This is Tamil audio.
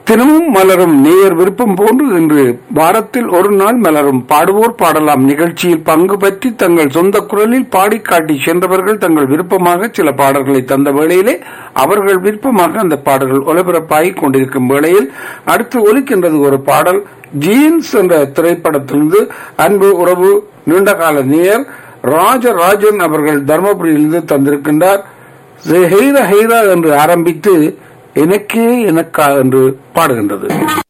தினமும் மலரும் நேயர் விருப்பம் போன்று இன்று வாரத்தில் ஒரு நாள் மலரும் பாடுவோர் பாடலாம் நிகழ்ச்சியில் பங்கு பற்றி தங்கள் சொந்த குரலில் பாடி காட்டி சென்றவர்கள் தங்கள் விருப்பமாக சில பாடல்களை தந்த வேளையிலே அவர்கள் விருப்பமாக அந்த பாடல்கள் ஒலிபரப்பாகிக் கொண்டிருக்கும் வேளையில் அடுத்து ஒலிக்கின்றது ஒரு பாடல். ஜீன்ஸ் என்ற திரைப்படத்திலிருந்து அன்பு உறவு நீண்டகால நேயர் ராஜராஜன் அவர்கள் தர்மபுரியிலிருந்து தந்திருக்கின்றார். ஹெய்ரா ஹெய்ரா என்று ஆரம்பித்து எனக்கே எனக்கா என்று பாடுகின்றது.